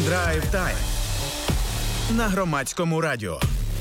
Драйв-тайм на Громадському радіо.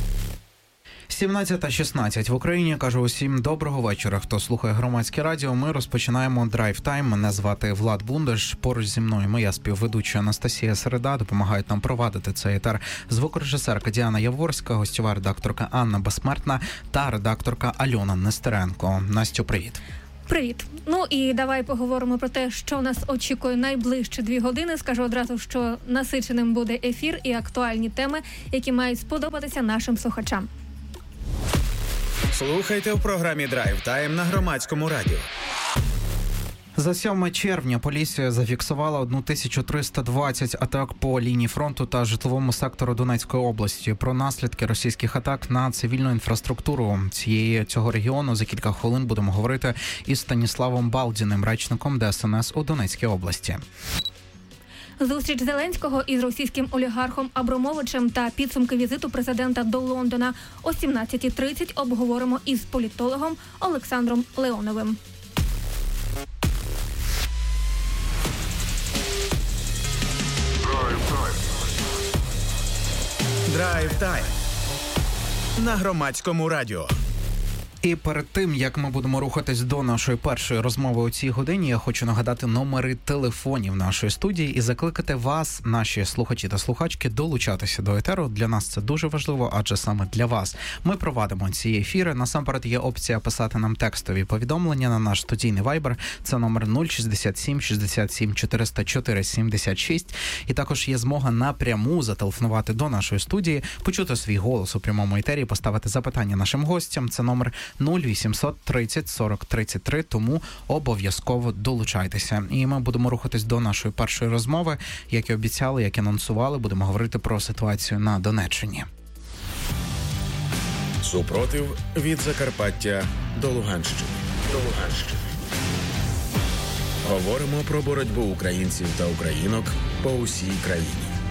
17:16 в Україні. Кажу усім доброго вечора. Хто слухає Громадське радіо, ми розпочинаємо драйв-тайм. Мене звати Влад Бундаш. Поруч зі мною моя співведуча Анастасія Середа. Допомагають нам провадити цей етер звукорежисерка Діана Яворська, гостьова редакторка Анна Безсмертна та редакторка Альона Нестеренко. Настю, привіт. Привіт. Ну і давай поговоримо про те, що нас очікує найближчі 2 години. Скажу одразу, що насиченим буде ефір і актуальні теми, які мають сподобатися нашим слухачам. Слухайте в програмі «Драйв-тайм» на Громадському радіо. За 7 червня поліція зафіксувала 1320 атак по лінії фронту та житловому сектору Донецької області. Про наслідки російських атак на цивільну інфраструктуру цього регіону за кілька хвилин будемо говорити із Станіславом Балдіним, речником ДСНС у Донецькій області. Зустріч Зеленського із російським олігархом Абрамовичем та підсумки візиту президента до Лондона о 17:30 обговоримо із політологом Олександром Леоновим. Драйв-тайм на Громадському радіо. І перед тим, як ми будемо рухатись до нашої першої розмови у цій годині, я хочу нагадати номери телефонів нашої студії і закликати вас, наші слухачі та слухачки, долучатися до етеру. Для нас це дуже важливо, адже саме для вас ми провадимо ці ефіри. Насамперед є опція писати нам текстові повідомлення на наш студійний вайбер. Це номер 067 67 404 76. І також є змога напряму зателефонувати до нашої студії, почути свій голос у прямому етері, поставити запитання нашим гостям. Це номер 0800 30 40 33, тому обов'язково долучайтеся. І ми будемо рухатись до нашої першої розмови. Як і обіцяли, як і анонсували, будемо говорити про ситуацію на Донеччині. Супротив від Закарпаття до Луганщини. Говоримо про боротьбу українців та українок по усій країні.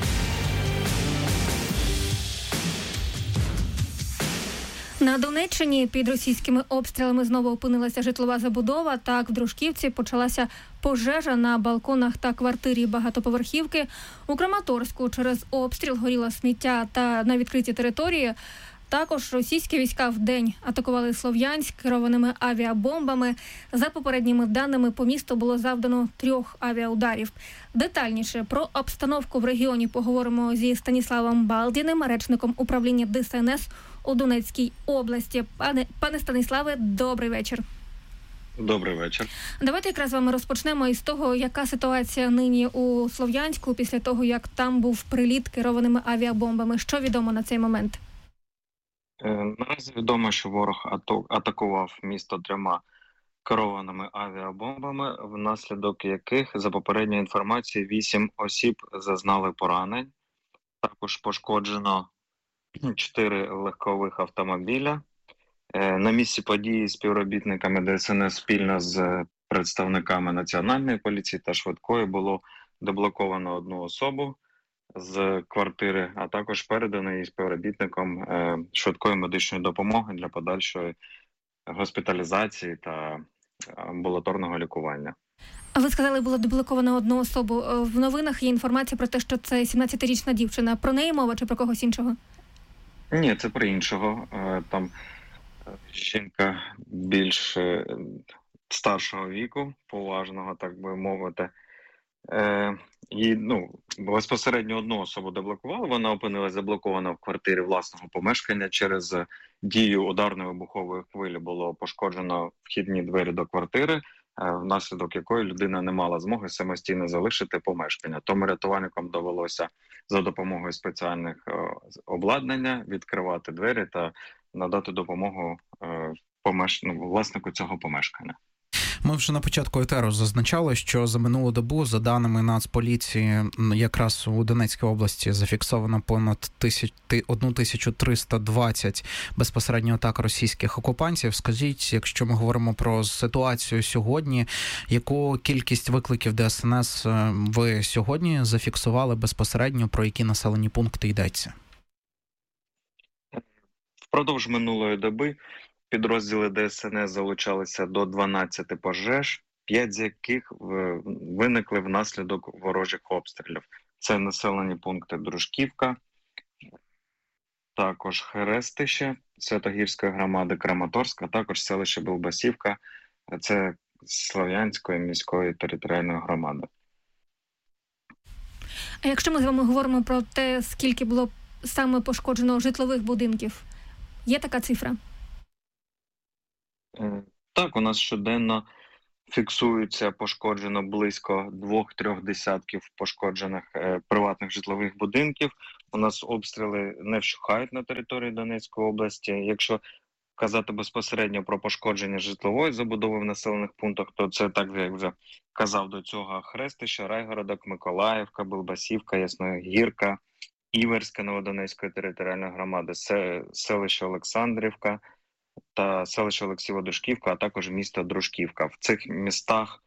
На Донеччині під російськими обстрілами знову опинилася житлова забудова. Так, в Дружківці почалася пожежа на балконах та квартирі багатоповерхівки. У Краматорську через обстріл горіло сміття та на відкритій території. Також російські війська вдень атакували Слов'янськ керованими авіабомбами. За попередніми даними, по місту було завдано 3 авіаударів. Детальніше про обстановку в регіоні поговоримо зі Станіславом Балдіним, речником управління ДСНС у Донецькій області. Пане Станіславе, добрий вечір. Добрий вечір. Давайте якраз з вами розпочнемо із того, яка ситуація нині у Слов'янську після того, як там був приліт керованими авіабомбами. Що відомо на цей момент? Наразі відомо, що ворог атакував місто 3 керованими авіабомбами, внаслідок яких, за попередньою інформацією, 8 осіб зазнали поранень. Також пошкоджено 4 легкових автомобіля. На місці події співробітниками ДСНС спільно з представниками Національної поліції та швидкої було деблоковано 1 особу з квартири, а також передано її співробітникам швидкої медичної допомоги для подальшої госпіталізації та амбулаторного лікування. Ви сказали, було деблоковано 1 особу. В новинах є інформація про те, що це 17-річна дівчина. Про неї мова чи про когось іншого? Ні, це про іншого. Там жінка більш старшого віку, поважного, так би мовити. І безпосередньо 1 особу деблокували. Вона опинилася заблокована в квартирі власного помешкання. Через дію ударної вибухової хвилі було пошкоджено вхідні двері до квартири, внаслідок якої людина не мала змоги самостійно залишити помешкання. Тому рятувальникам довелося за допомогою спеціальних обладнання відкривати двері та надати допомогу власнику цього помешкання. Ми вже на початку етеру зазначали, що за минулу добу, за даними Нацполіції, якраз у Донецькій області зафіксовано понад 1320 безпосередньо атак російських окупантів. Скажіть, якщо ми говоримо про ситуацію сьогодні, яку кількість викликів ДСНС ви сьогодні зафіксували безпосередньо, про які населені пункти йдеться? Впродовж минулої доби підрозділи ДСНС залучалися до 12 пожеж, 5 з яких виникли внаслідок ворожих обстрілів. Це населені пункти Дружківка, також Херестище Святогірської громади, Краматорськ, а також селище Білбасівка, це Слов'янської міської територіальної громади. А якщо ми з вами говоримо про те, скільки було саме пошкоджено житлових будинків, є така цифра? Так, у нас щоденно фіксується пошкоджено близько 2-3 десятків пошкоджених приватних житлових будинків. У нас обстріли не вщухають на території Донецької області. Якщо казати безпосередньо про пошкодження житлової забудови в населених пунктах, то це, так як вже казав до цього, Хрестище, Райгородок, Миколаївка, Білбасівка, Ясногірка, Іверська Новодонецької територіальної громади, селище Олександрівка та селище Олексієво-Дружківка, а також місто Дружківка. В цих містах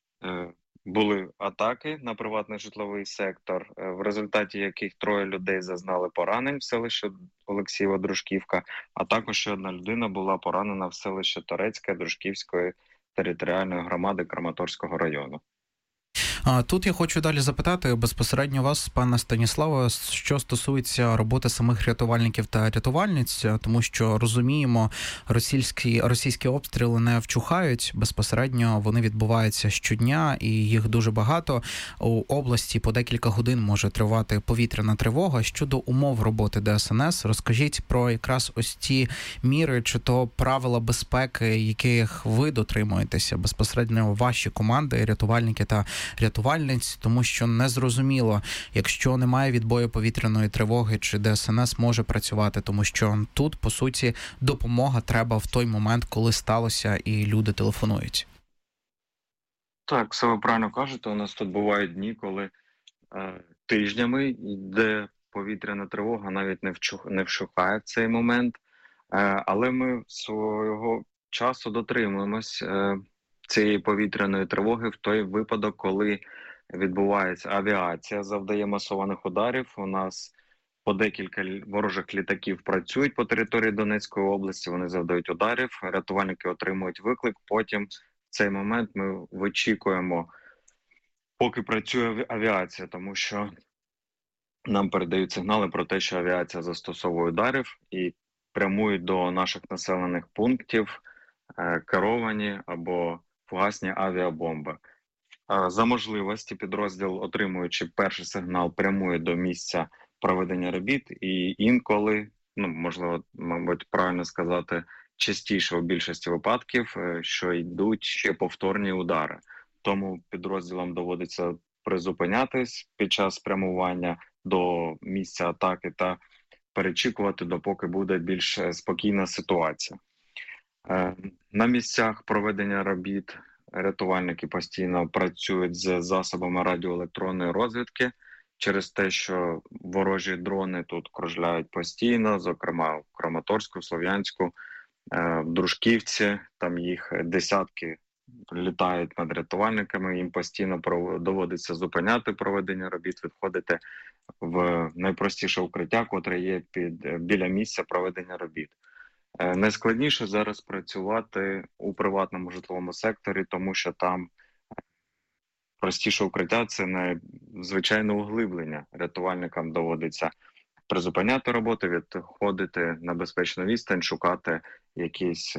були атаки на приватний житловий сектор, в результаті яких 3 людей зазнали поранень в селищі Олексієво-Дружківка, а також ще 1 людина була поранена в селищі Торецьке Дружківської територіальної громади Краматорського району. Тут я хочу далі запитати безпосередньо вас, пане Станіславе, що стосується роботи самих рятувальників та рятувальниць, тому що розуміємо, російські обстріли не вчухають, безпосередньо вони відбуваються щодня і їх дуже багато. У області по декілька годин може тривати повітряна тривога. Щодо умов роботи ДСНС, розкажіть про якраз ось ті міри, чи то правила безпеки, яких ви дотримуєтеся, безпосередньо ваші команди, рятувальники та рятувальниць, тому що незрозуміло, якщо немає відбою повітряної тривоги, чи ДСНС може працювати, тому що тут, по суті, допомога треба в той момент, коли сталося, і люди телефонують. Так, все ви правильно кажете. У нас тут бувають дні, коли тижнями йде повітряна тривога, навіть не вщухає в цей момент, але ми свого часу дотримуємось цієї повітряної тривоги в той випадок, коли відбувається авіація, завдає масованих ударів. У нас по декілька ворожих літаків працюють по території Донецької області, вони завдають ударів, рятувальники отримують виклик, потім в цей момент ми вичікуємо, поки працює авіація, тому що нам передають сигнали про те, що авіація застосовує ударів і прямують до наших населених пунктів керовані або фугасні авіабомби. За можливості підрозділ, отримуючи перший сигнал, прямує до місця проведення робіт, і інколи, можливо, мабуть, правильно сказати, частіше у більшості випадків, що йдуть ще повторні удари. Тому підрозділам доводиться призупинятись під час прямування до місця атаки та перечікувати, допоки буде більш спокійна ситуація. На місцях проведення робіт рятувальники постійно працюють з засобами радіоелектронної розвідки через те, що ворожі дрони тут кружляють постійно, зокрема в Краматорську, Слов'янську, в Дружківці, там їх десятки літають над рятувальниками, їм постійно доводиться зупиняти проведення робіт, відходити в найпростіше укриття, котре є біля місця проведення робіт. Найскладніше зараз працювати у приватному житловому секторі, тому що там простіше укриття – це не звичайне углиблення. Рятувальникам доводиться призупиняти роботу, відходити на безпечну відстань, шукати якісь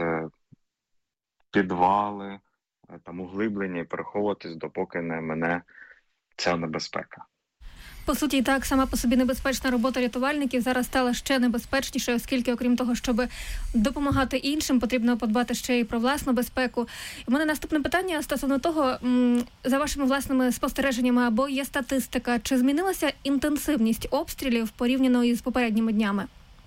підвали, там углиблення і переховуватись, допоки не мине ця небезпека. По суті, і так, сама по собі небезпечна робота рятувальників зараз стала ще небезпечнішою, оскільки, окрім того, щоб допомагати іншим, потрібно подбати ще й про власну безпеку. У мене наступне питання стосовно того, за вашими власними спостереженнями, або є статистика, чи змінилася інтенсивність обстрілів порівняно із попередніми днями?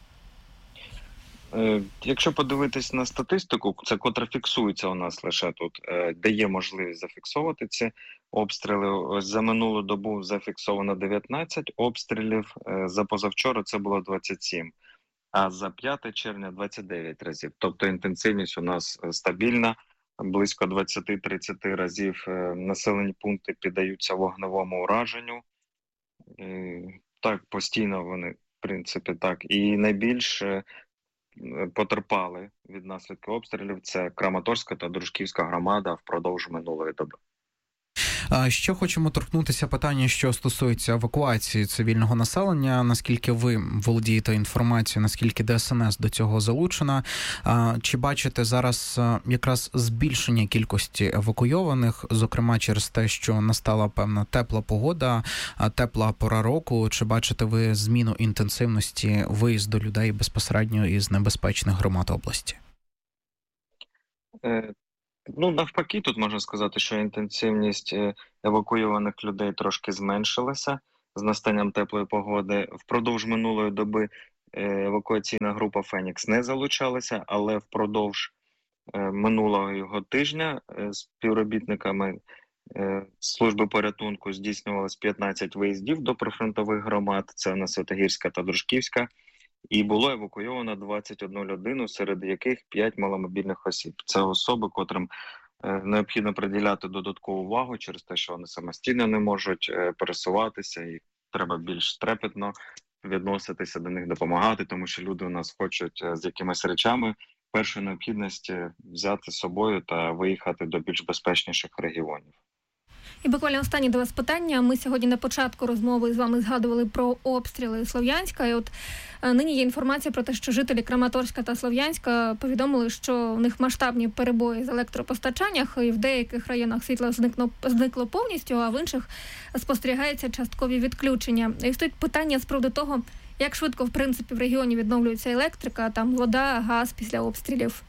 Якщо подивитись на статистику, це котра фіксується у нас лише тут, де є можливість зафіксовувати ці обстріли. Ось за минулу добу зафіксовано 19 обстрілів, за позавчора це було 27, а за 5 червня 29 разів. Тобто інтенсивність у нас стабільна, близько 20-30 разів населені пункти піддаються вогневому ураженню. Так, постійно вони, в принципі, так. І найбільше потерпали від наслідків обстрілів. Це Краматорська та Дружківська громада впродовж минулої доби. Що хочемо торкнутися питання, що стосується евакуації цивільного населення. Наскільки ви володієте інформацією, наскільки ДСНС до цього залучена? Чи бачите зараз якраз збільшення кількості евакуйованих, зокрема через те, що настала певна тепла погода, тепла пора року? Чи бачите ви зміну інтенсивності виїзду людей безпосередньо із небезпечних громад області? Навпаки, тут можна сказати, що інтенсивність евакуйованих людей трошки зменшилася з настанням теплої погоди. Впродовж минулої доби евакуаційна група «Фенікс» не залучалася, але впродовж минулого тижня співробітниками служби порятунку здійснювалось 15 виїздів до прифронтових громад, це на Святогірська та Дружківська, і було евакуйовано 21 людину, серед яких 5 маломобільних осіб. Це особи, котрим необхідно приділяти додаткову увагу через те, що вони самостійно не можуть пересуватися, і треба більш трепетно відноситися до них, допомагати, тому що люди у нас хочуть з якимись речами першої необхідності взяти з собою та виїхати до більш безпечніших регіонів. І буквально останнє до вас питання. Ми сьогодні на початку розмови з вами згадували про обстріли Слов'янська. І от нині є інформація про те, що жителі Краматорська та Слов'янська повідомили, що в них масштабні перебої з електропостачанням, і в деяких районах світло зникло повністю, а в інших спостерігається часткові відключення. І стоїть питання з приводу того, як швидко, в принципі, в регіоні відновлюється електрика, там вода, газ після обстрілів.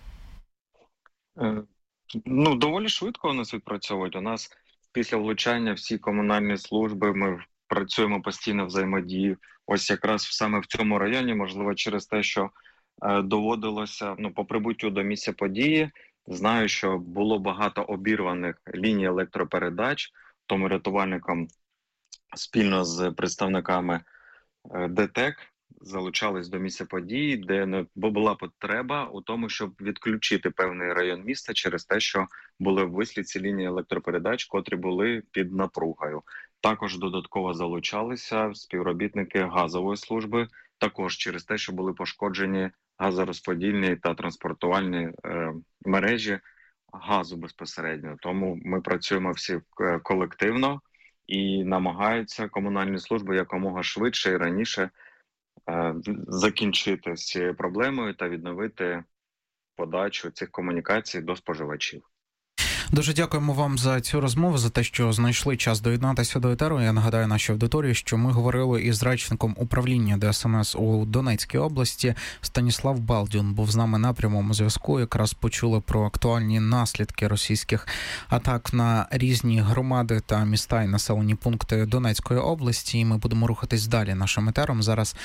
Доволі швидко у нас відпрацьовують. У нас після влучання всі комунальні служби, ми працюємо постійно взаємодії. Ось якраз саме в цьому районі, можливо, через те, що доводилося, по прибуттю до місця події, знаю, що було багато обірваних ліній електропередач, тому рятувальникам спільно з представниками ДТЕК залучались до місця події, де була потреба у тому, щоб відключити певний район міста через те, що були ввислі ці лінії електропередач, котрі були під напругою. Також додатково залучалися співробітники газової служби, також через те, що були пошкоджені газорозподільні та транспортувальні мережі газу безпосередньо. Тому ми працюємо всі колективно і намагаються комунальні служби якомога швидше і раніше закінчити з цією проблемою та відновити подачу цих комунікацій до споживачів. Дуже дякуємо вам за цю розмову, за те, що знайшли час доєднатися до етеру. Я нагадаю нашій аудиторії, що ми говорили із речником управління ДСНС у Донецькій області. Станіслав Балдюн був з нами на прямому зв'язку. Якраз почули про актуальні наслідки російських атак на різні громади та міста і населені пункти Донецької області. І ми будемо рухатись далі нашим етером. Зараз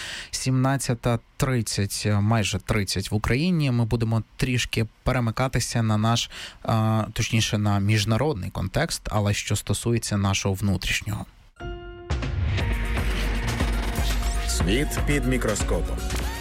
17:30, майже 30 в Україні. Ми будемо трішки перемикатися на наш, точніше, на міжнародний контекст, але що стосується нашого внутрішнього. Світ під мікроскопом.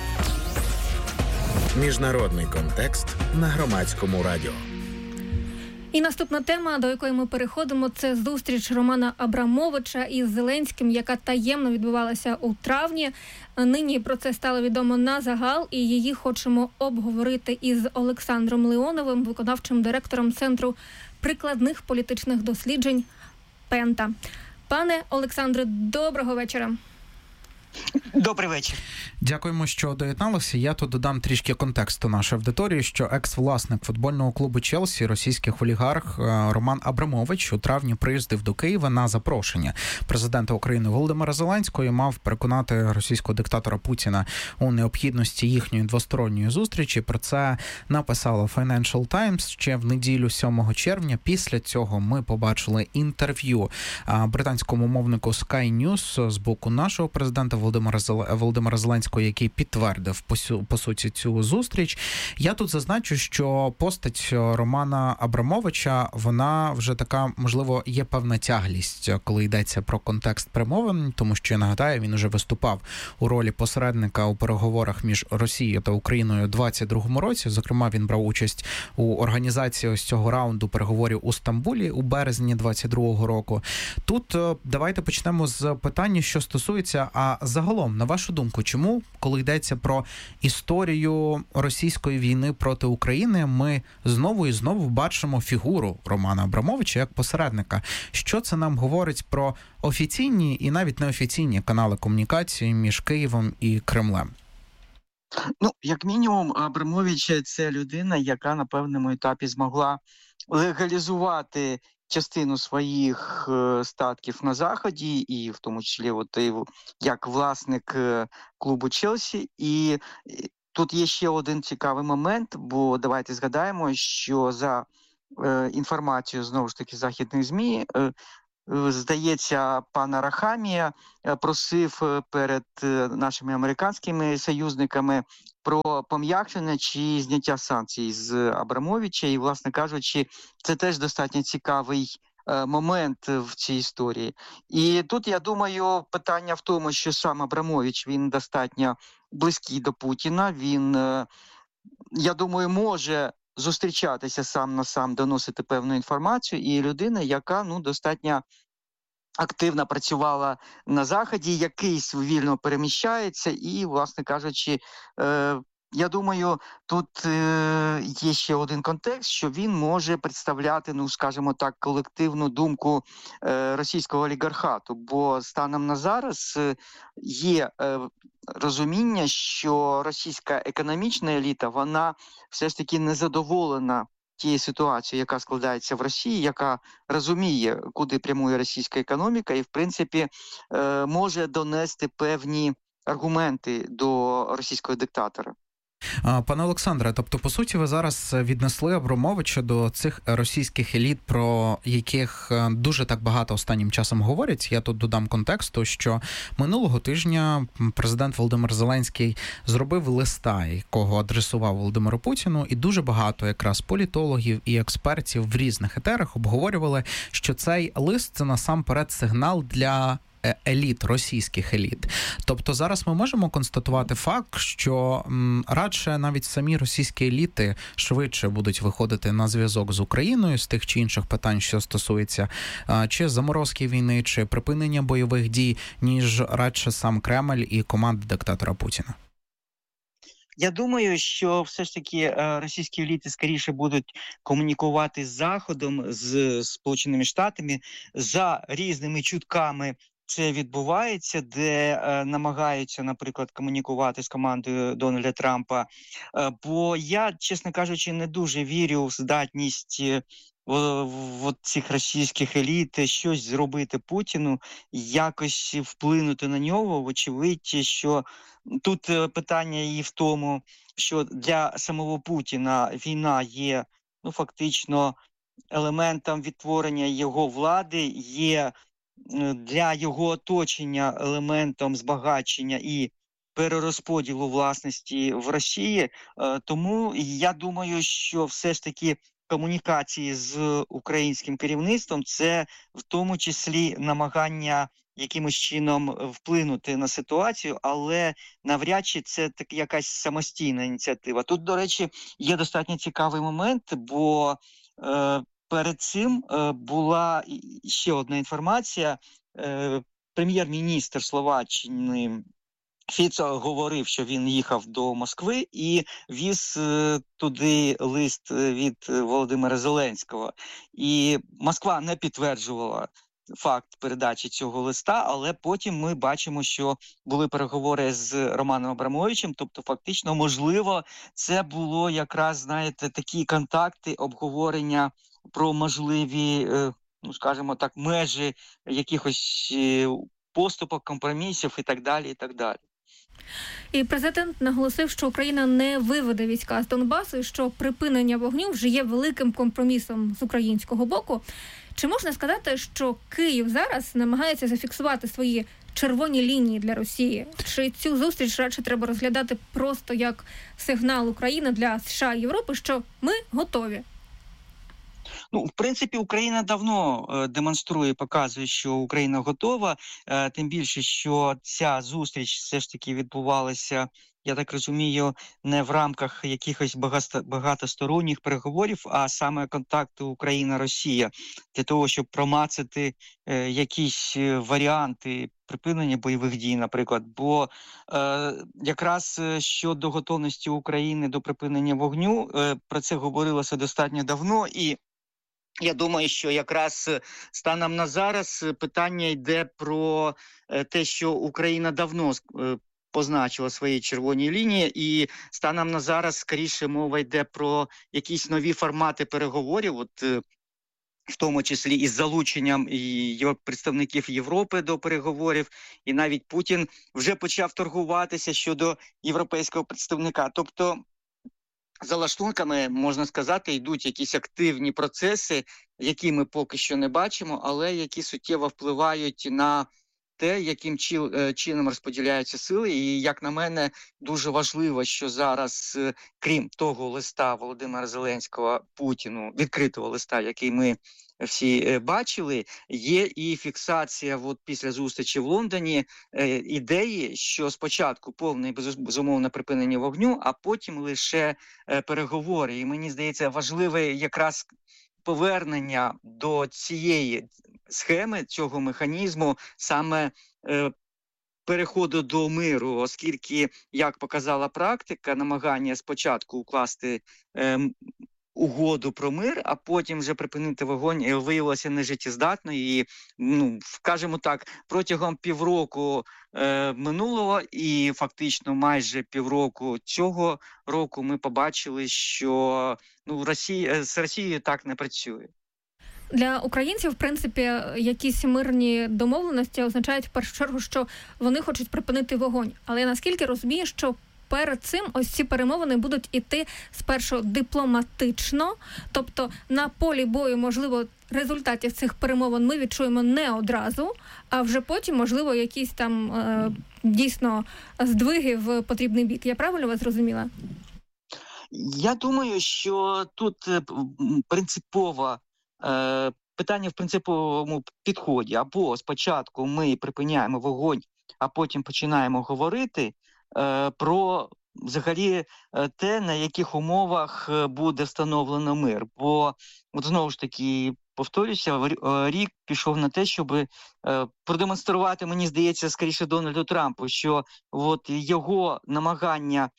Міжнародний контекст на Громадському радіо. І наступна тема, до якої ми переходимо, це зустріч Романа Абрамовича із Зеленським, яка таємно відбувалася у травні. Нині про це стало відомо на загал, і її хочемо обговорити із Олександром Леоновим, виконавчим директором Центру прикладних політичних досліджень «Пента». Пане Олександре, доброго вечора. Добрий вечір. Дякуємо, що доєдналися. Я тут додам трішки контексту нашій аудиторії, що екс-власник футбольного клубу «Челсі», російський олігарх Роман Абрамович у травні приїздив до Києва на запрошення президента України Володимира Зеленського і мав переконати російського диктатора Путіна у необхідності їхньої двосторонньої зустрічі. Про це написало Financial Times ще в неділю 7 червня. Після цього ми побачили інтерв'ю британському мовнику Sky News з боку нашого президента Володимира Зеленського, який підтвердив по суті цю зустріч. Я тут зазначу, що постать Романа Абрамовича, вона вже така, можливо, є певна тяглість, коли йдеться про контекст перемовин, тому що, я нагадаю, він уже виступав у ролі посередника у переговорах між Росією та Україною у 2022 році. Зокрема, він брав участь у організації ось цього раунду переговорів у Стамбулі у березні 2022 року. Тут давайте почнемо з питання, що стосується, а загалом, на вашу думку, чому, коли йдеться про історію російської війни проти України, ми знову і знову бачимо фігуру Романа Абрамовича як посередника? Що це нам говорить про офіційні і навіть неофіційні канали комунікації між Києвом і Кремлем? Як мінімум, Абрамович – це людина, яка на певному етапі змогла легалізувати частину своїх статків на Заході, і в тому числі як власник клубу Челсі. І тут є ще один цікавий момент, бо давайте згадаємо, що за інформацією, знову ж таки, західних ЗМІ, здається, пан Арахамія просив перед нашими американськими союзниками про пом'якшення чи зняття санкцій з Абрамовича. І, власне кажучи, це теж достатньо цікавий момент в цій історії. І тут, я думаю, питання в тому, що сам Абрамович, він достатньо близький до Путіна. Він, я думаю, може зустрічатися сам на сам, доносити певну інформацію, і людина, яка достатньо активно працювала на Заході, якийсь вільно переміщається, і, власне кажучи, я думаю, тут є ще один контекст, що він може представляти, скажімо так, колективну думку російського олігархату, бо станом на зараз є розуміння, що російська економічна еліта, вона все ж таки незадоволена тією ситуацією, яка складається в Росії, яка розуміє, куди прямує російська економіка, і, в принципі, може донести певні аргументи до російського диктатора. Пане Олександре, тобто, по суті, ви зараз віднесли Абрамовича до цих російських еліт, про яких дуже так багато останнім часом говорять. Я тут додам контексту, що минулого тижня президент Володимир Зеленський зробив листа, якого адресував Володимиру Путіну, і дуже багато якраз політологів і експертів в різних етерах обговорювали, що цей лист – це насамперед сигнал для еліт, російських еліт. Тобто зараз ми можемо констатувати факт, що радше навіть самі російські еліти швидше будуть виходити на зв'язок з Україною з тих чи інших питань, що стосується чи заморозки війни, чи припинення бойових дій, ніж радше сам Кремль і команда диктатора Путіна. Я думаю, що все ж таки російські еліти скоріше будуть комунікувати з Заходом, з Сполученими Штатами за різними чутками. Це відбувається, де намагаються, наприклад, комунікувати з командою Дональда Трампа. Бо я, чесно кажучи, не дуже вірю в здатність цих російських еліт щось зробити Путіну, якось вплинути на нього. Вочевидь, що тут питання і в тому, що для самого Путіна війна є, фактично елементом відтворення його влади, є для його оточення елементом збагачення і перерозподілу власності в Росії. Тому я думаю, що все ж таки комунікації з українським керівництвом – це в тому числі намагання якимось чином вплинути на ситуацію, але навряд чи це так якась самостійна ініціатива. Тут, до речі, є достатньо цікавий момент, бо перед цим була ще одна інформація. Прем'єр-міністр Словаччини Фіцо говорив, що він їхав до Москви і віз туди лист від Володимира Зеленського. І Москва не підтверджувала факт передачі цього листа, але потім ми бачимо, що були переговори з Романом Абрамовичем, тобто фактично, можливо, це було якраз, знаєте, такі контакти, обговорення про можливі, скажімо так, межі якихось поступок, компромісів і так далі, і так далі. І президент наголосив, що Україна не виведе війська з Донбасу, і що припинення вогню вже є великим компромісом з українського боку. Чи можна сказати, що Київ зараз намагається зафіксувати свої червоні лінії для Росії? Чи цю зустріч радше треба розглядати просто як сигнал України для США і Європи, що ми готові? В принципі, Україна давно демонструє, показує, що Україна готова, тим більше, що ця зустріч все ж таки відбувалася, я так розумію, не в рамках якихось багатосторонніх переговорів, а саме контакту Україна-Росія, для того, щоб промацати якісь варіанти припинення бойових дій, наприклад. Бо якраз щодо готовності України до припинення вогню, про це говорилося достатньо давно, і я думаю, що якраз станом на зараз питання йде про те, що Україна давно позначила свої червоні лінії, і станом на зараз скоріше мова йде про якісь нові формати переговорів, в тому числі із залученням і представників Європи до переговорів, і навіть Путін вже почав торгуватися щодо європейського представника. Тобто, за лаштунками, можна сказати, йдуть якісь активні процеси, які ми поки що не бачимо, але які суттєво впливають на те, яким чином розподіляються сили. І, як на мене, дуже важливо, що зараз, крім того листа Володимира Зеленського Путіну, відкритого листа, який ми всі бачили, є і фіксація після зустрічі в Лондоні ідеї, що спочатку повне безумовне припинення вогню, а потім лише переговори. І мені здається, важливе якраз повернення до цієї схеми, цього механізму, саме переходу до миру, оскільки, як показала практика, намагання спочатку укласти угоду про мир, а потім вже припинити вогонь, виявилося нежиттєздатною. І, скажімо так, протягом півроку минулого і фактично майже півроку цього року ми побачили, що з Росією так не працює. Для українців, в принципі, якісь мирні домовленості означають в першу чергу, що вони хочуть припинити вогонь. Але я наскільки розумію, що перед цим ось ці перемовини будуть іти спершу дипломатично, тобто на полі бою, можливо, результатів цих перемовин ми відчуємо не одразу, а вже потім, можливо, якісь там дійсно здвиги в потрібний бік. Я правильно вас зрозуміла? Я думаю, що тут принципово питання в принциповому підході. Або спочатку ми припиняємо вогонь, а потім починаємо говорити про взагалі те, на яких умовах буде встановлено мир. Бо, знову ж таки, повторюся, рік пішов на те, щоб продемонструвати, мені здається, скоріше Дональду Трампу, що його намагання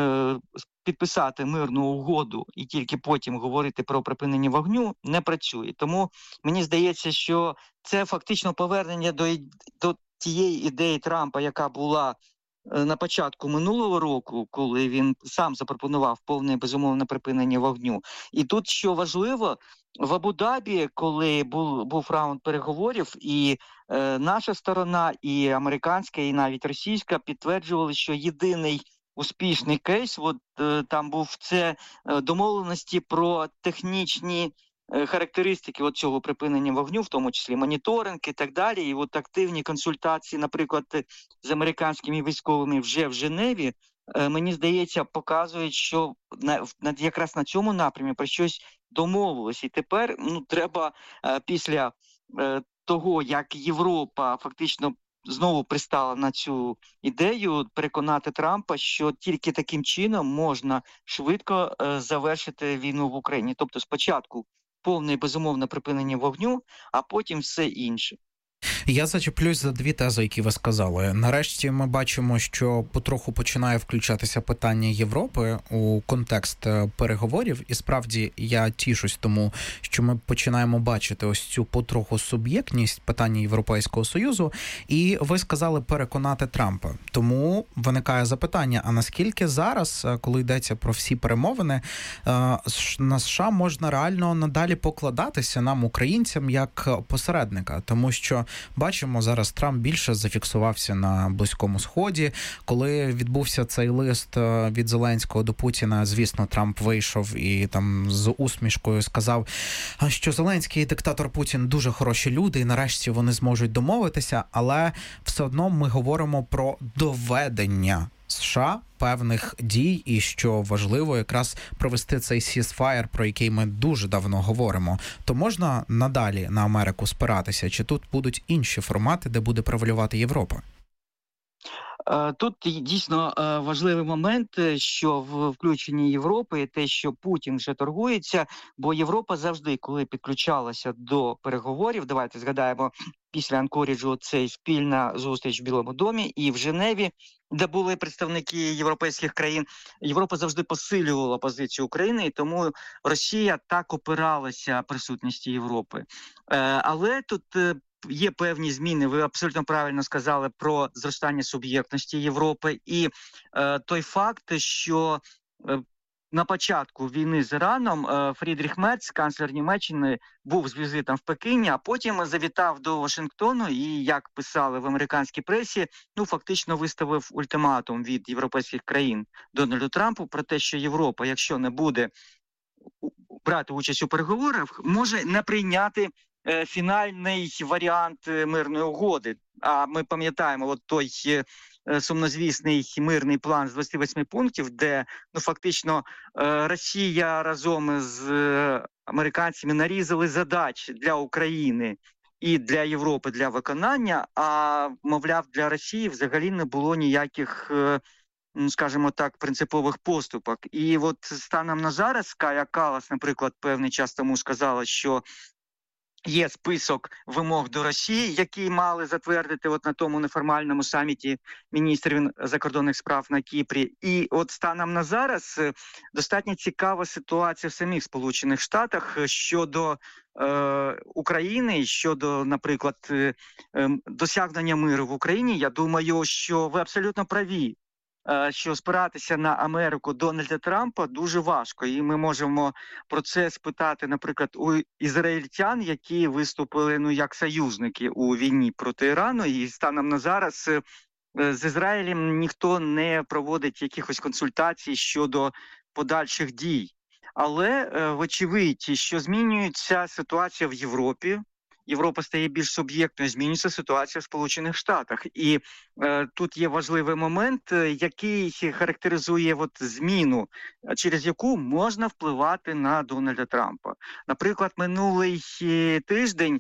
підписати мирну угоду і тільки потім говорити про припинення вогню не працює. Тому мені здається, що це фактично повернення до тієї ідеї Трампа, яка була на початку минулого року, коли він сам запропонував повне безумовне припинення вогню. І тут, що важливо, в Абу-Дабі, коли був раунд переговорів, і наша сторона, і американська, і навіть російська підтверджували, що єдиний успішний кейс, там був це домовленості про технічні характеристики цього припинення вогню, в тому числі моніторинг і так далі. І активні консультації, наприклад, з американськими військовими вже в Женеві, мені здається, показують, що якраз на цьому напрямі про щось домовилось. І тепер треба після того, як Європа фактично знову пристала на цю ідею, переконати Трампа, що тільки таким чином можна швидко завершити війну в Україні. Тобто спочатку повне і безумовне припинення вогню, а потім все інше. Я зачеплюсь за дві тези, які ви сказали. Нарешті ми бачимо, що потроху починає включатися питання Європи у контекст переговорів. І справді я тішусь тому, що ми починаємо бачити ось цю потроху суб'єктність питання Європейського Союзу. І ви сказали переконати Трампа. Тому виникає запитання, а наскільки зараз, коли йдеться про всі перемовини, на США можна реально надалі покладатися нам, українцям, як посередника? Тому що бачимо, зараз Трамп більше зафіксувався на Близькому Сході. Коли відбувся цей лист від Зеленського до Путіна, звісно, Трамп вийшов і там з усмішкою сказав, що Зеленський і диктатор Путін дуже хороші люди, і нарешті вони зможуть домовитися, але все одно ми говоримо про доведення США певних дій, і що важливо якраз провести цей ceasefire, про який ми дуже давно говоримо, то можна надалі на Америку спиратися? Чи тут будуть інші формати, де буде превалювати Європа? Тут дійсно важливий момент, що в включенні Європи те, що Путін вже торгується, бо Європа завжди, коли підключалася до переговорів, давайте згадаємо, після Анкоріджу цей спільна зустріч в Білому домі і в Женеві, де були представники європейських країн, Європа завжди посилювала позицію України, і тому Росія так опиралася присутністю Європи. Але тут є певні зміни, ви абсолютно правильно сказали про зростання суб'єктності Європи і той факт, що на початку війни з Іраном Фрідріх Мерц, канцлер Німеччини, був з візитом в Пекіні, а потім завітав до Вашингтону і, як писали в американській пресі, фактично виставив ультиматум від європейських країн Дональду Трампу про те, що Європа, якщо не буде брати участь у переговорах, може не прийняти фінальний варіант мирної угоди. А ми пам'ятаємо той сумнозвісний мирний план з 28 пунктів, де фактично Росія разом з американцями нарізали задач для України і для Європи для виконання, а, мовляв, для Росії взагалі не було ніяких, скажімо так, принципових поступок. І от станом на зараз Кая Каллас, наприклад, певний час тому сказала, що є список вимог до Росії, які мали затвердити на тому неформальному саміті міністрів закордонних справ на Кіпрі. І от станом на зараз достатньо цікава ситуація в самих Сполучених Штатах щодо України, щодо, наприклад, досягнення миру в Україні. Я думаю, що ви абсолютно праві, що спиратися на Америку Дональда Трампа дуже важко. І ми можемо про це спитати, наприклад, у ізраїльтян, які виступили як союзники у війні проти Ірану. І станом на зараз з Ізраїлем ніхто не проводить якихось консультацій щодо подальших дій. Але вочевидь, що змінюється ситуація в Європі, Європа стає більш суб'єктною, змінюється ситуація в Сполучених Штатах. І тут є важливий момент, який характеризує зміну, через яку можна впливати на Дональда Трампа. Наприклад, минулий тиждень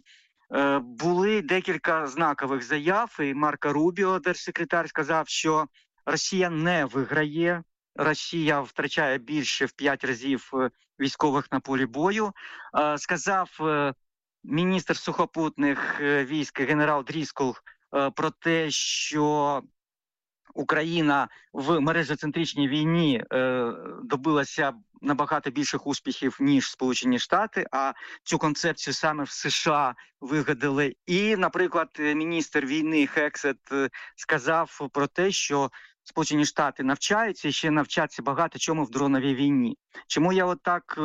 були декілька знакових заяв, і Марко Рубіо, держсекретар, сказав, що Росія не виграє, Росія втрачає більше в 5 разів військових на полі бою. Сказав міністр сухопутних військ генерал Дріскол про те, що Україна в мережоцентричній війні добилася набагато більших успіхів, ніж Сполучені Штати, а цю концепцію саме в США вигадали. І, наприклад, міністр війни Хексет сказав про те, що Сполучені Штати навчаються і ще навчаться багато чому в дроновій війні. Чому я так,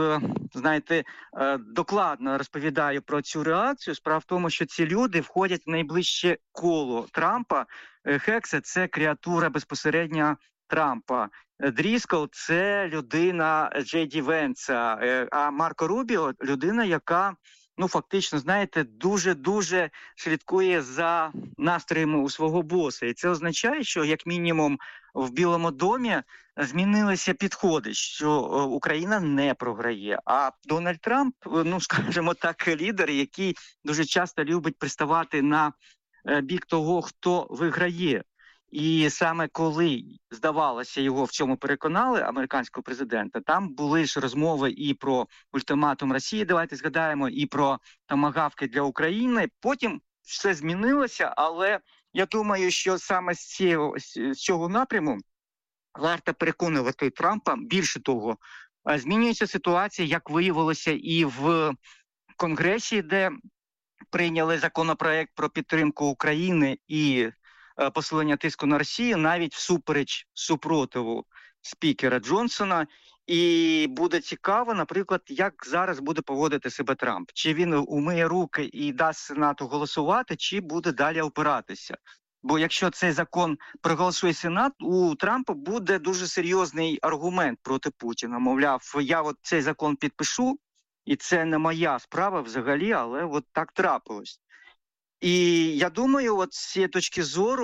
докладно розповідаю про цю реакцію? Справа в тому, що ці люди входять в найближче коло Трампа. Хексет – це креатура безпосередньо Трампа. Дріскол – це людина Джей Ді Венса, а Марко Рубіо – людина, яка фактично, дуже-дуже слідкує за настроями у свого боса. І це означає, що, як мінімум, в Білому домі змінилися підходи, що Україна не програє. А Дональд Трамп, скажімо так, лідер, який дуже часто любить приставати на бік того, хто виграє. І саме коли, здавалося, його в цьому переконали, американського президента, там були ж розмови і про ультиматум Росії, давайте згадаємо, і про томагавки для України. Потім все змінилося, але я думаю, що саме з цього напряму варто переконувати Трампа. Більше того, змінюється ситуація, як виявилося, і в Конгресі, де прийняли законопроект про підтримку України і посилення тиску на Росію, навіть всупереч супротиву спікера Джонсона. І буде цікаво, наприклад, як зараз буде поводити себе Трамп. Чи він умиє руки і дасть Сенату голосувати, чи буде далі опиратися. Бо якщо цей закон проголосує Сенат, у Трампа буде дуже серйозний аргумент проти Путіна. Мовляв, я цей закон підпишу, і це не моя справа взагалі, але так трапилось. І я думаю, з цієї точки зору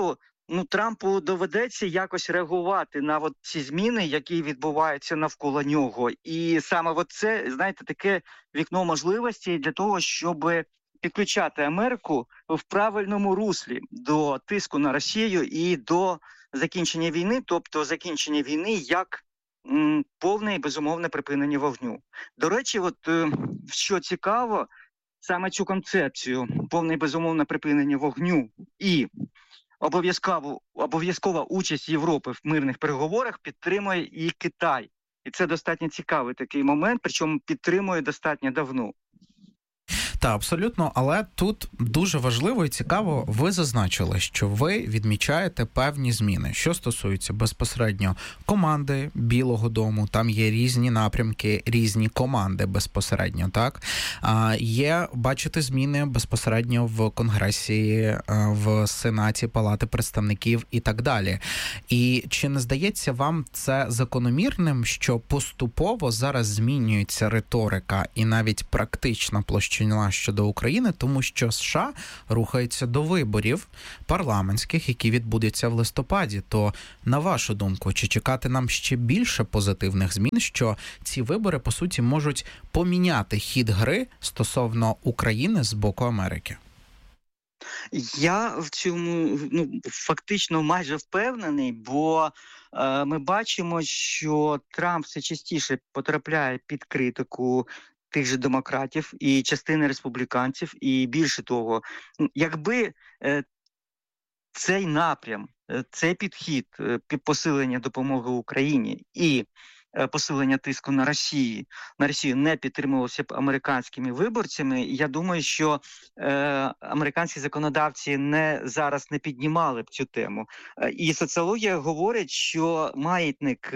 Трампу доведеться якось реагувати на ці зміни, які відбуваються навколо нього. І саме це, знаєте, таке вікно можливості для того, щоб підключати Америку в правильному руслі до тиску на Росію і до закінчення війни, тобто закінчення війни як повне і безумовне припинення вогню. До речі, що цікаво, саме цю концепцію повне і безумовне припинення вогню і обов'язкова участь Європи в мирних переговорах підтримує і Китай. І це достатньо цікавий такий момент, причому підтримує достатньо давно. Так, абсолютно, але тут дуже важливо і цікаво, ви зазначили, що ви відмічаєте певні зміни, що стосується безпосередньо команди Білого дому, там є різні напрямки, різні команди безпосередньо, так? Є, бачите, зміни безпосередньо в Конгресі, в Сенаті, Палати представників і так далі. І чи не здається вам це закономірним, що поступово зараз змінюється риторика і навіть практична площина щодо України, тому що США рухаються до виборів парламентських, які відбудуться в листопаді. То, на вашу думку, чи чекати нам ще більше позитивних змін, що ці вибори, по суті, можуть поміняти хід гри стосовно України з боку Америки? Я в цьому фактично майже впевнений, бо ми бачимо, що Трамп все частіше потрапляє під критику тих же демократів і частини республіканців, і більше того, якби цей напрям, цей підхід посилення допомоги Україні і посилення тиску на Росію не підтримувалося б американськими виборцями, я думаю, що американські законодавці зараз не піднімали б цю тему. І соціологія говорить, що маятник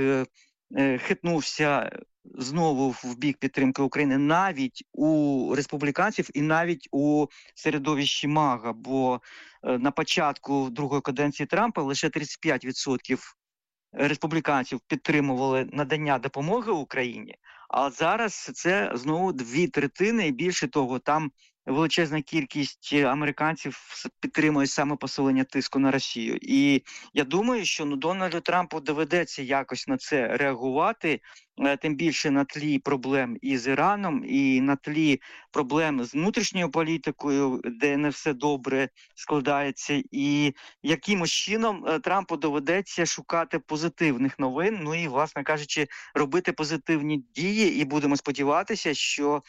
хитнувся знову в бік підтримки України навіть у республіканців і навіть у середовищі МАГА, бо на початку другої каденції Трампа лише 35% республіканців підтримували надання допомоги Україні, а зараз це знову 2/3, і більше того, там величезна кількість американців підтримує саме посилення тиску на Росію. І я думаю, що Дональду Трампу доведеться якось на це реагувати, тим більше на тлі проблем із Іраном і на тлі проблем з внутрішньою політикою, де не все добре складається. І якимось чином Трампу доведеться шукати позитивних новин, і, власне кажучи, робити позитивні дії. І будемо сподіватися, що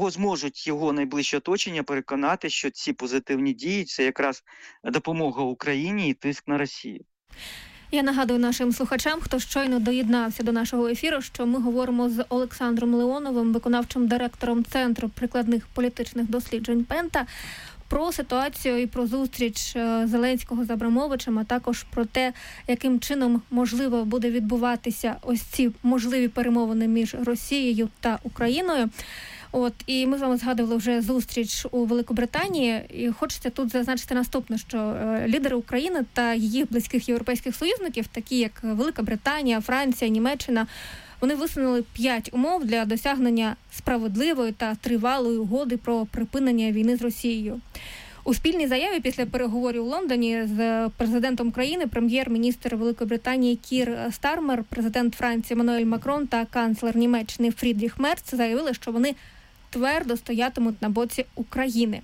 його найближче оточення переконати, що ці позитивні дії – це якраз допомога Україні і тиск на Росію. Я нагадую нашим слухачам, хто щойно доєднався до нашого ефіру, що ми говоримо з Олександром Леоновим, виконавчим директором Центру прикладних політичних досліджень Пента, про ситуацію і про зустріч Зеленського з Абрамовичем, а також про те, яким чином можливо буде відбуватися ось ці можливі перемовини між Росією та Україною. І ми з вами згадували вже зустріч у Великобританії, і хочеться тут зазначити наступне, що лідери України та її близьких європейських союзників, такі як Велика Британія, Франція, Німеччина, вони висунули 5 умов для досягнення справедливої та тривалої угоди про припинення війни з Росією. У спільній заяві після переговорів у Лондоні з президентом країни прем'єр-міністр Великої Британії Кір Стармер, президент Франції Еммануель Макрон та канцлер Німеччини Фрідріх Мерц заявили, що вони твердо стоятимуть на боці України.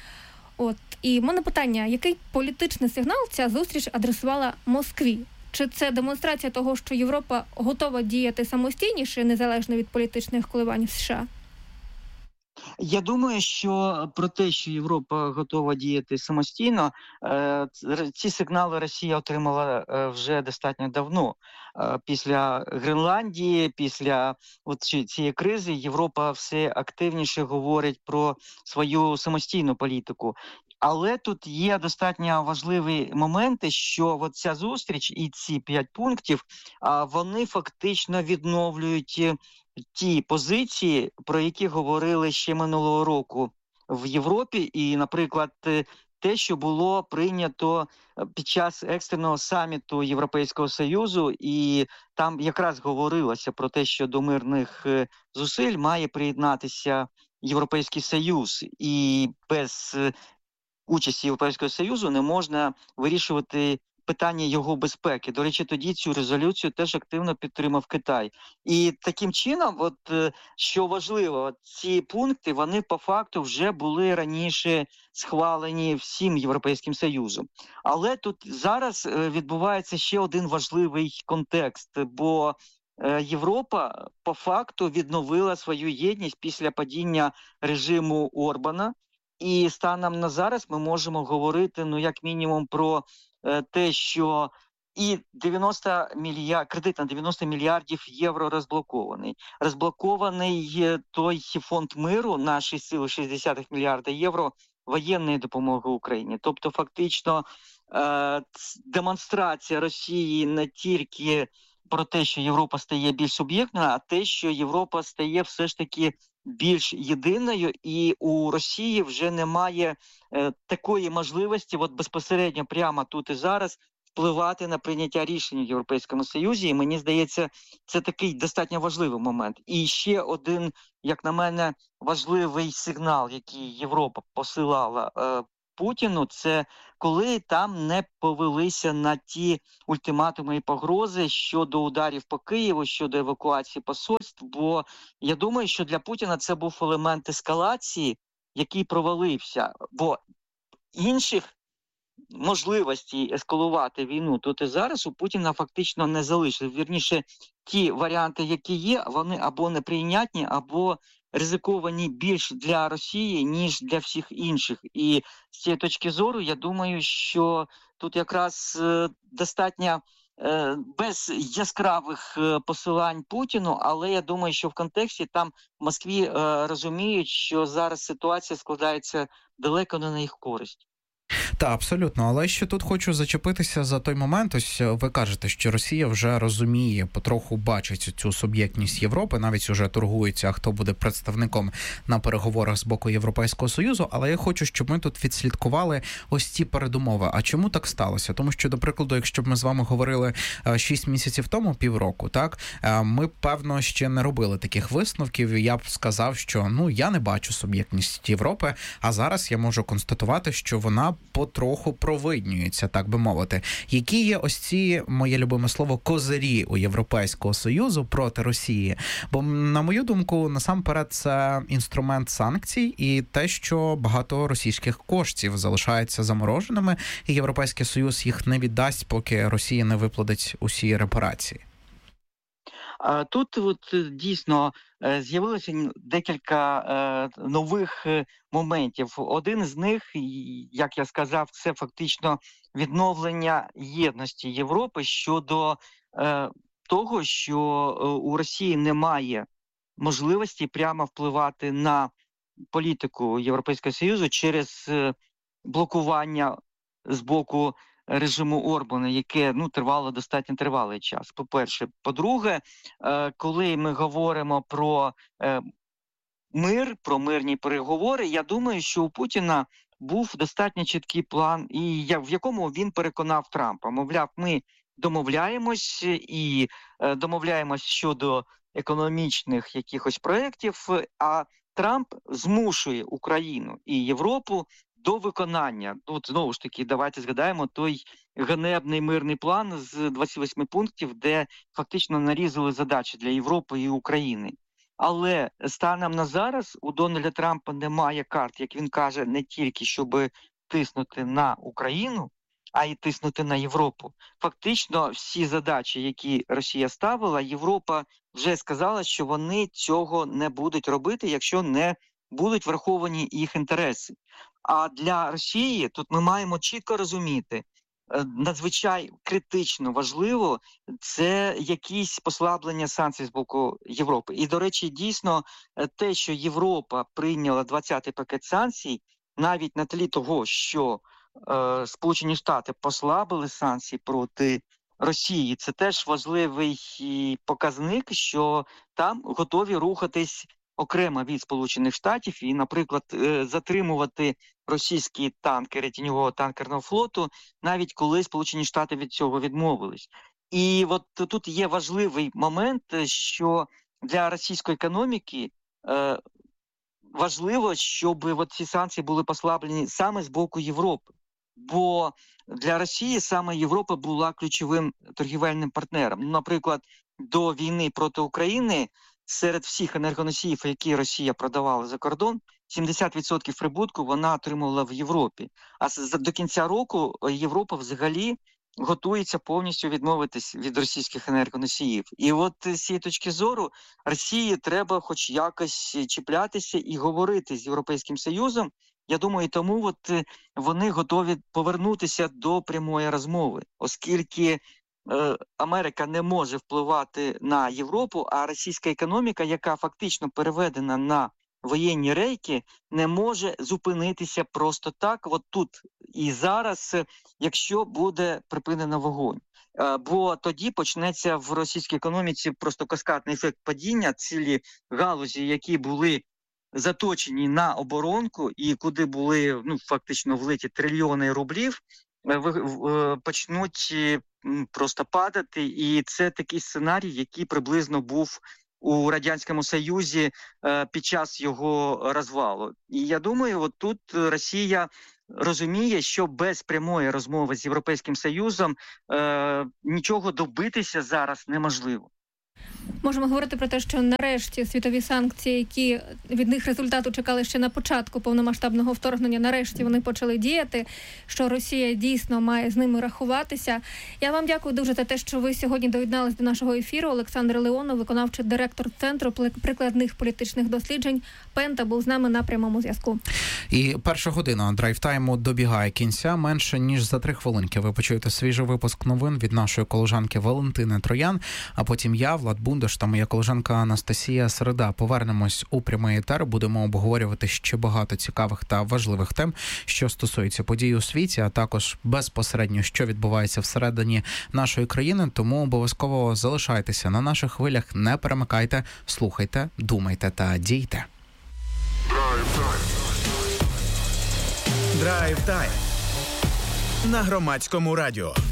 І в мене питання, який політичний сигнал ця зустріч адресувала Москві? Чи це демонстрація того, що Європа готова діяти самостійніше, незалежно від політичних коливань в США? Я думаю, що про те, що Європа готова діяти самостійно, ці сигнали Росія отримала вже достатньо давно. Після Гренландії, після цієї кризи Європа все активніше говорить про свою самостійну політику. Але тут є достатньо важливі моменти, що ця зустріч і ці 5 пунктів, вони фактично відновлюють ті позиції, про які говорили ще минулого року в Європі, і, наприклад, те, що було прийнято під час екстреного саміту Європейського Союзу, і там якраз говорилося про те, що до мирних зусиль має приєднатися Європейський Союз, і без участі Європейського Союзу не можна вирішувати питання його безпеки. До речі, тоді цю резолюцію теж активно підтримав Китай. І таким чином, що важливо, ці пункти, вони по факту вже були раніше схвалені всім Європейським Союзом. Але тут зараз відбувається ще один важливий контекст, бо Європа по факту відновила свою єдність після падіння режиму Орбана. І станом на зараз ми можемо говорити, як мінімум, про те, що і кредит на 90 мільярдів євро розблокований. Розблокований той фонд миру на 6,6 мільярда євро воєнної допомоги Україні. Тобто, фактично, демонстрація Росії не тільки про те, що Європа стає більш суб'єктною, а те, що Європа стає все ж таки більш єдиною, і у Росії вже немає такої можливості безпосередньо прямо тут і зараз впливати на прийняття рішень в Європейському Союзі. І мені здається, це такий достатньо важливий момент. І ще один, як на мене, важливий сигнал, який Європа посилала Путіну, це коли там не повелися на ті ультиматуми і погрози щодо ударів по Києву, щодо евакуації посольств, бо я думаю, що для Путіна це був елемент ескалації, який провалився, бо інших можливостей ескалувати війну тут і зараз у Путіна фактично не залишилось. Вірніше, ті варіанти, які є, вони або неприйнятні, або ризиковані більш для Росії, ніж для всіх інших. І з цієї точки зору, я думаю, що тут якраз достатньо без яскравих посилань Путіну, але я думаю, що в контексті там в Москві розуміють, що зараз ситуація складається далеко не на їх користь. Так, абсолютно. Але ще тут хочу зачепитися за той момент. Ось ви кажете, що Росія вже розуміє, потроху бачить цю суб'єктність Європи, навіть уже торгується, хто буде представником на переговорах з боку Європейського Союзу. Але я хочу, щоб ми тут відслідкували ось ці передумови. А чому так сталося? Тому що, до прикладу, якщо б ми з вами говорили 6 місяців тому, півроку, так, ми, певно, ще не робили таких висновків. Я б сказав, що, я не бачу суб'єктність Європи, а зараз я можу констатувати, що вона потроху провиднюється, так би мовити. Які є ось ці, моє любиме слово, козирі у Європейського Союзу проти Росії? Бо, на мою думку, насамперед, це інструмент санкцій і те, що багато російських коштів залишаються замороженими, і Європейський Союз їх не віддасть, поки Росія не виплатить усі репарації. Тут дійсно з'явилося декілька нових моментів. Один з них, як я сказав, це фактично відновлення єдності Європи щодо того, що у Росії немає можливості прямо впливати на політику Європейського Союзу через блокування з боку режиму Орбана, яке тривало достатньо тривалий час, по-перше. По-друге, коли ми говоримо про мир, про мирні переговори, я думаю, що у Путіна був достатньо чіткий план, в якому він переконав Трампа. Мовляв, ми домовляємось і домовляємось щодо економічних якихось проєктів, а Трамп змушує Україну і Європу до виконання. Знову ж таки, давайте згадаємо той ганебний мирний план з 28 пунктів, де фактично нарізали задачі для Європи і України. Але станом на зараз у Дональда Трампа немає карт, як він каже, не тільки щоб тиснути на Україну, а й тиснути на Європу. Фактично всі задачі, які Росія ставила, Європа вже сказала, що вони цього не будуть робити, якщо не будуть враховані їх інтереси. А для Росії тут ми маємо чітко розуміти, надзвичайно критично важливо це якісь послаблення санкцій з боку Європи. І, до речі, дійсно те, що Європа прийняла 20-й пакет санкцій, навіть на тлі того, що Сполучені Штати послабили санкції проти Росії, це теж важливий показник, що там готові рухатись окремо від Сполучених Штатів і, наприклад, затримувати російські танкери тіньового танкерного флоту, навіть коли Сполучені Штати від цього відмовились. І тут є важливий момент, що для російської економіки важливо, щоб ці санкції були послаблені саме з боку Європи. бо для Росії саме Європа була ключовим торгівельним партнером. Наприклад, до війни проти України серед всіх енергоносіїв, які Росія продавала за кордон, 70% прибутку вона отримувала в Європі. А до кінця року Європа взагалі готується повністю відмовитись від російських енергоносіїв. І от з цієї точки зору Росії треба хоч якось чіплятися і говорити з Європейським Союзом. Я думаю, тому от вони готові повернутися до прямої розмови, оскільки Америка не може впливати на Європу, а російська економіка, яка фактично переведена на воєнні рейки, не може зупинитися просто так, от тут і зараз, якщо буде припинено вогонь. Бо тоді почнеться в російській економіці просто каскадний ефект падіння, цілі галузі, які були заточені на оборонку і куди були фактично влиті трильйони рублів, почнуть просто падати. І це такий сценарій, який приблизно був у Радянському Союзі під час його розвалу. І я думаю, от тут Росія розуміє, що без прямої розмови з Європейським Союзом нічого добитися зараз неможливо. Можемо говорити про те, що нарешті світові санкції, які від них результату чекали ще на початку повномасштабного вторгнення, нарешті вони почали діяти, що Росія дійсно має з ними рахуватися. Я вам дякую дуже за те, що ви сьогодні доєднались до нашого ефіру. Олександр Леонов, виконавчий директор Центру прикладних політичних досліджень Пента, був з нами на прямому зв'язку. І перша година драйв-тайму добігає кінця. Менше ніж за 3 хвилинки ви почуєте свіжий випуск новин від нашої колежанки Валентини Троян, а потім я, Влад Бундаш та моя колежанка Анастасія Середа. Повернемось у прямий етер, будемо обговорювати ще багато цікавих та важливих тем, що стосуються подій у світі, а також безпосередньо, що відбувається всередині нашої країни. Тому обов'язково залишайтеся на наших хвилях, не перемикайте, слухайте, думайте та дійте. Драйв-тайм на Громадському радіо.